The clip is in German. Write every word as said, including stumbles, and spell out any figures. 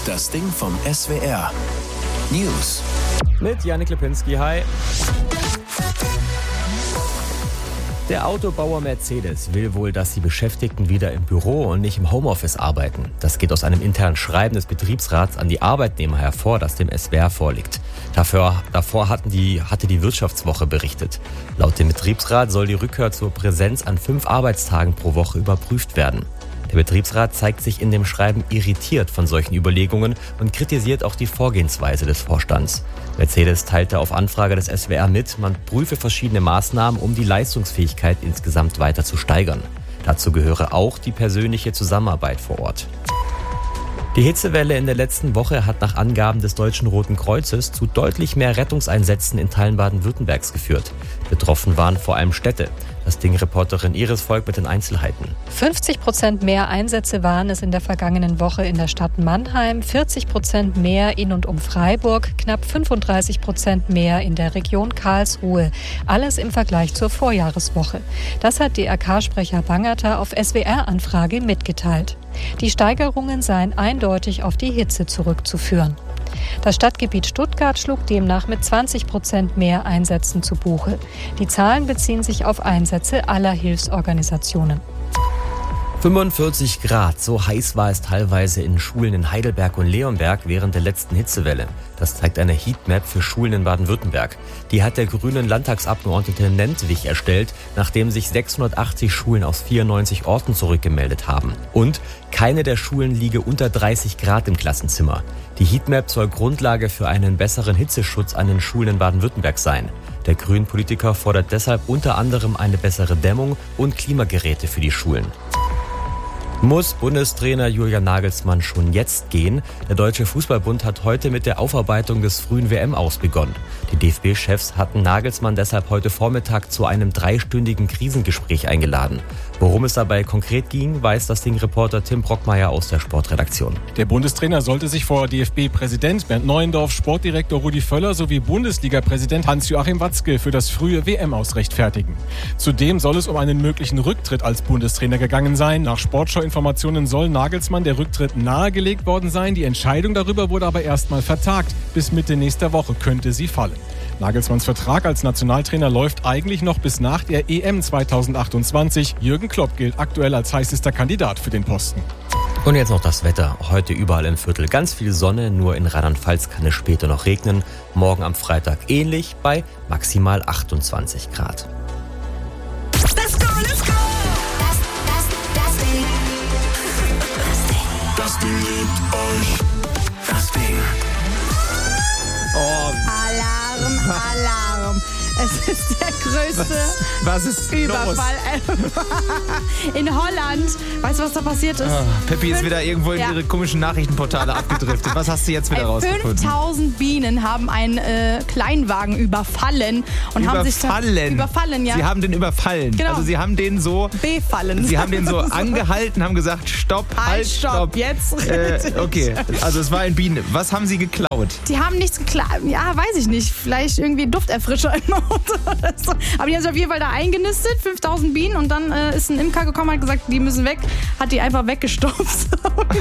Das Ding vom S W R. News. Mit Janik Lipinski, hi. Der Autobauer Mercedes will wohl, dass die Beschäftigten wieder im Büro und nicht im Homeoffice arbeiten. Das geht aus einem internen Schreiben des Betriebsrats an die Arbeitnehmer hervor, das dem S W R vorliegt. Dafür, davor hatten die, hatte die Wirtschaftswoche berichtet. Laut dem Betriebsrat soll die Rückkehr zur Präsenz an fünf Arbeitstagen pro Woche überprüft werden. Der Betriebsrat zeigt sich in dem Schreiben irritiert von solchen Überlegungen und kritisiert auch die Vorgehensweise des Vorstands. Mercedes teilte auf Anfrage des S W R mit, man prüfe verschiedene Maßnahmen, um die Leistungsfähigkeit insgesamt weiter zu steigern. Dazu gehöre auch die persönliche Zusammenarbeit vor Ort. Die Hitzewelle in der letzten Woche hat nach Angaben des Deutschen Roten Kreuzes zu deutlich mehr Rettungseinsätzen in Teilen Baden-Württembergs geführt. Betroffen waren vor allem Städte. Das Ding-Reporterin Iris folgt mit den Einzelheiten. fünfzig Prozent mehr Einsätze waren es in der vergangenen Woche in der Stadt Mannheim, vierzig Prozent mehr in und um Freiburg, knapp fünfunddreißig Prozent mehr in der Region Karlsruhe. Alles im Vergleich zur Vorjahreswoche. Das hat D R K-Sprecher Bangerter auf S W R-Anfrage mitgeteilt. Die Steigerungen seien eindeutig auf die Hitze zurückzuführen. Das Stadtgebiet Stuttgart schlug demnach mit zwanzig Prozent mehr Einsätzen zu Buche. Die Zahlen beziehen sich auf Einsätze aller Hilfsorganisationen. fünfundvierzig Grad, so heiß war es teilweise in Schulen in Heidelberg und Leonberg während der letzten Hitzewelle. Das zeigt eine Heatmap für Schulen in Baden-Württemberg. Die hat der grünen Landtagsabgeordnete Nentwich erstellt, nachdem sich sechshundertachtzig Schulen aus vierundneunzig Orten zurückgemeldet haben. Und keine der Schulen liege unter dreißig Grad im Klassenzimmer. Die Heatmap soll Grundlage für einen besseren Hitzeschutz an den Schulen in Baden-Württemberg sein. Der Grünen-Politiker fordert deshalb unter anderem eine bessere Dämmung und Klimageräte für die Schulen. Muss Bundestrainer Julian Nagelsmann schon jetzt gehen? Der Deutsche Fußballbund hat heute mit der Aufarbeitung des frühen W M-Aus begonnen. Die D F B-Chefs hatten Nagelsmann deshalb heute Vormittag zu einem dreistündigen Krisengespräch eingeladen. Worum es dabei konkret ging, weiß das Ding-Reporter Tim Brockmeier aus der Sportredaktion. Der Bundestrainer sollte sich vor D F B-Präsident Bernd Neuendorf, Sportdirektor Rudi Völler sowie Bundesliga-Präsident Hans-Joachim Watzke für das frühe W M-Aus rechtfertigen. Zudem soll es um einen möglichen Rücktritt als Bundestrainer gegangen sein. Nach Sportschau-Informationen soll Nagelsmann der Rücktritt nahegelegt worden sein. Die Entscheidung darüber wurde aber erstmal vertagt. Bis Mitte nächster Woche könnte sie fallen. Nagelsmanns Vertrag als Nationaltrainer läuft eigentlich noch bis nach der E M zweitausendachtundzwanzig. Jürgen Klopp gilt aktuell als heißester Kandidat für den Posten. Und jetzt noch das Wetter. Heute überall im Viertel ganz viel Sonne, nur in Rheinland-Pfalz kann es später noch regnen. Morgen am Freitag ähnlich bei maximal achtundzwanzig Grad. Let's go, let's go! Das, das, das Ding. Das Ding liebt euch. Das Ding. Oh, Alarm, Alarm. Es ist der größte was ist Überfall in Holland. Weißt du, was da passiert ist? Oh, Peppi ist Fünf, wieder irgendwo in ja. ihre komischen Nachrichtenportale abgedriftet. Was hast du jetzt wieder rausgefunden? fünftausend Bienen haben einen äh, Kleinwagen überfallen. Und überfallen? Haben sich da, überfallen, ja. Sie haben den überfallen. Genau. Also sie haben den so... Befallen. Sie haben den so angehalten, haben gesagt, stopp, halt, Halt, stopp, stopp. jetzt. Äh, okay, also es war ein Bienen. Was haben sie geklaut? Die haben nichts geklaut. Ja, weiß ich nicht. Vielleicht irgendwie Dufterfrischer im Auto oder so. Aber die haben sich auf jeden Fall da eingenistet, fünftausend Bienen. Und dann äh, ist ein Imker gekommen und hat gesagt, die müssen weg. Hat die einfach weggestopft.